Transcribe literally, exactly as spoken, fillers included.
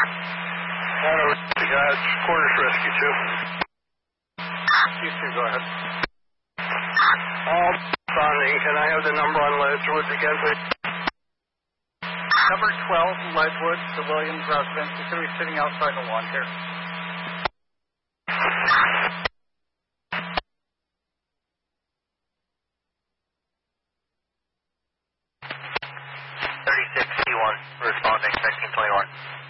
Hello, guys. Quarters Rescue two. You two, go ahead. All responding. Can I have the number on Ledgewood again, please? Number twelve, Ledgewood, the Williams residence. He's going to be sitting outside the lawn here. thirty-six C one, responding, nineteen twenty-one.